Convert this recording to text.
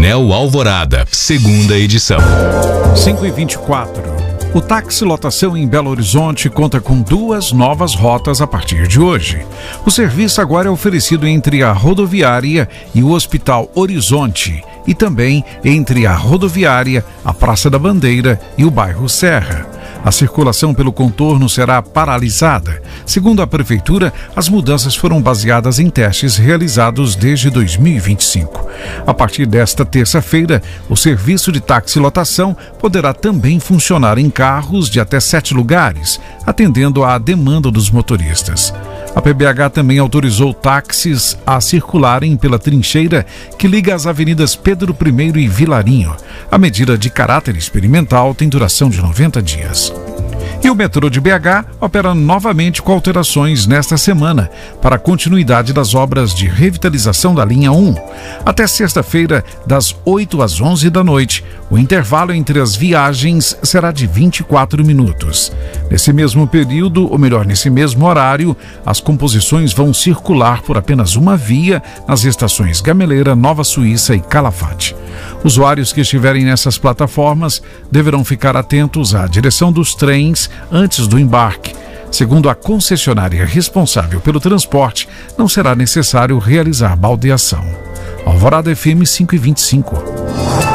Anel Alvorada, segunda edição. 5h24. O táxi lotação em Belo Horizonte conta com 2 novas rotas a partir de hoje. O serviço agora é oferecido entre a rodoviária e o Hospital Horizonte e também entre a rodoviária, a Praça da Bandeira e o bairro Serra. A circulação pelo contorno será paralisada. Segundo a Prefeitura, as mudanças foram baseadas em testes realizados desde 2025. A partir desta terça-feira, o serviço de táxi lotação poderá também funcionar em carros de até 7 lugares, atendendo à demanda dos motoristas. A PBH também autorizou táxis a circularem pela trincheira que liga as avenidas Pedro I e Vilarinho. A medida de caráter experimental tem duração de 90 dias. E o metrô de BH opera novamente com alterações nesta semana para a continuidade das obras de revitalização da linha 1. Até sexta-feira, das 8 às 11 da noite, o intervalo entre as viagens será de 24 minutos. Nesse mesmo período, ou melhor, nesse mesmo horário, as composições vão circular por apenas uma via nas estações Gameleira, Nova Suíça e Calafate. Usuários que estiverem nessas plataformas deverão ficar atentos à direção dos trens antes do embarque. Segundo a concessionária responsável pelo transporte, não será necessário realizar baldeação. Alvorada FM 5h25.